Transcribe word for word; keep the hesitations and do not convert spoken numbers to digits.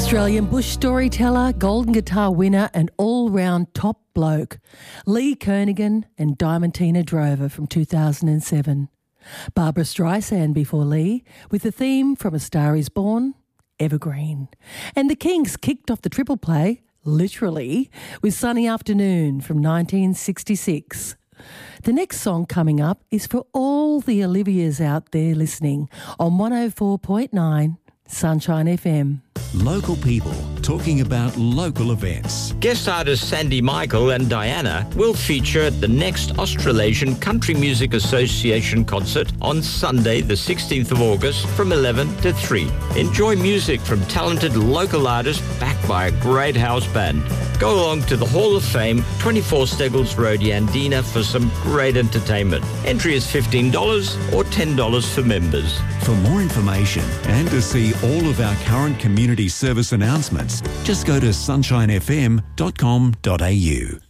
Australian bush storyteller, Golden Guitar winner and all-round top bloke, Lee Kernaghan and Diamantina Drover from two thousand seven. Barbara Streisand before Lee, with the theme from A Star Is Born, Evergreen. And the Kinks kicked off the triple play, literally, with Sunny Afternoon from nineteen sixty-six. The next song coming up is for all the Olivias out there listening on one oh four point nine Sunshine F M. Local people talking about local events. Guest artists Sandy Michael and Diana will feature at the next Australasian Country Music Association concert on Sunday the sixteenth of August from eleven to three. Enjoy music from talented local artists backed by a great house band. Go along to the Hall of Fame, twenty-four Steggles Road, Yandina for some great entertainment. Entry is fifteen dollars or ten dollars for members. For more information and to see all of our current community service announcements, just go to sunshine f m dot com dot a u.